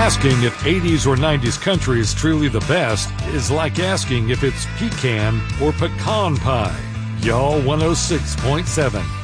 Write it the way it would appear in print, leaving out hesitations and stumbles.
Asking if 80s or 90s country is truly the best is like asking if it's pecan or pecan pie. Y'all 106.7.